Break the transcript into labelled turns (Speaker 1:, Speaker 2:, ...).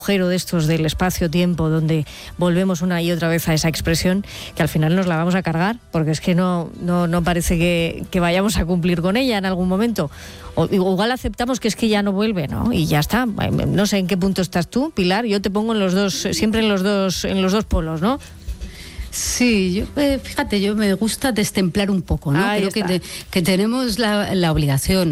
Speaker 1: agujero de estos del espacio-tiempo, donde volvemos una y otra vez a esa expresión, que al final nos la vamos a cargar, porque es que no parece que vayamos a cumplir con ella en algún momento. O igual aceptamos que es que ya no vuelve, ¿no? Y ya está. No sé en qué punto estás tú, Pilar. Yo te pongo en los dos, siempre en los dos polos, ¿no?
Speaker 2: Sí, fíjate, yo me gusta destemplar un poco, ¿no? Creo que tenemos la obligación